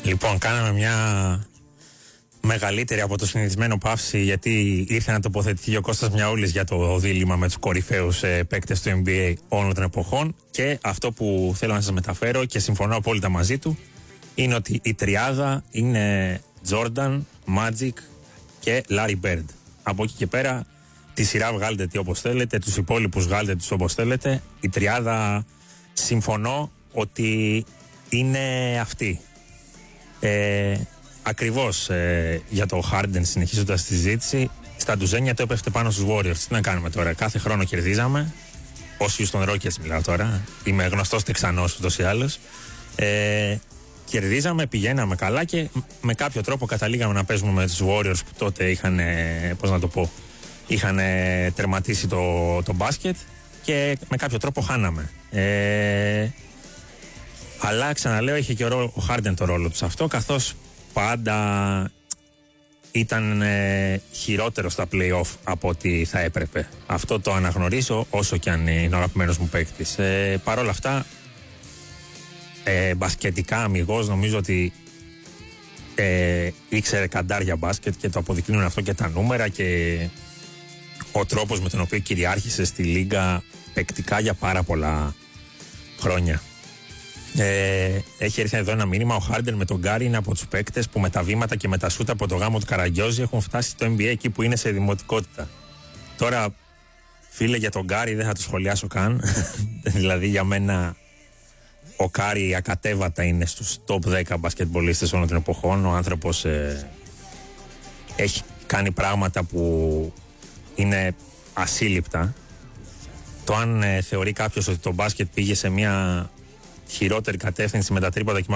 Λοιπόν, κάναμε μια μεγαλύτερη από το συνηθισμένο παύση, γιατί ήρθε να τοποθετηθεί ο Κώστας Μιαούλης για το δίλημμα με τους κορυφαίους παίκτες του NBA όλων των εποχών. Και αυτό που θέλω να σας μεταφέρω και συμφωνώ απόλυτα μαζί του είναι ότι η τριάδα είναι Jordan, Magic και Larry Bird. Από εκεί και πέρα τη σειρά βγάλετε τι όπως θέλετε, τους υπόλοιπους βγάλετε τους όπως θέλετε. Η τριάδα συμφωνώ ότι είναι αυτή. Ακριβώς για το Harden, συνεχίζοντας τη συζήτηση, στα ντουζένια το έπεφτε πάνω στους Warriors. Τι να κάνουμε τώρα, κάθε χρόνο κερδίζαμε. Ως Houston Rockets μιλάω τώρα. Είμαι γνωστός Τεξανός ούτως ή άλλως. Κερδίζαμε, πηγαίναμε καλά και με κάποιο τρόπο καταλήγαμε να παίζουμε με τους Warriors που τότε είχαν, πώς να το πω, είχαν τερματίσει το μπάσκετ και με κάποιο τρόπο χάναμε. Αλλά ξαναλέω, είχε και ο Harden το ρόλο του σε αυτό, καθώς πάντα ήταν χειρότερο στα play-off από ό,τι θα έπρεπε. Αυτό το αναγνωρίζω, όσο και αν είναι ο αγαπημένος μου παίκτης. Παρ' όλα αυτά, μπασκετικά αμιγώς νομίζω ότι ήξερε καντάρια μπάσκετ και το αποδεικνύουν αυτό και τα νούμερα και ο τρόπος με τον οποίο κυριάρχησε στη λίγκα παικτικά για πάρα πολλά χρόνια. Έχει έρθει εδώ ένα μήνυμα. Ο Harden με τον Γκάρι είναι από τους παίκτες που με τα βήματα και με τα σούτα από το γάμο του Καραγκιόζη έχουν φτάσει στο NBA εκεί που είναι σε δημοτικότητα. Τώρα, φίλε, για τον Γκάρι δεν θα το σχολιάσω καν. Δηλαδή, για μένα ο Κάρι ακατέβατα είναι στους top 10 μπασκετμπολίστες όλων των εποχών. Ο άνθρωπος έχει κάνει πράγματα που είναι ασύλληπτα. Το αν θεωρεί κάποιος ότι το μπάσκετ πήγε σε μια χειρότερη κατεύθυνση με τα τρίποτα και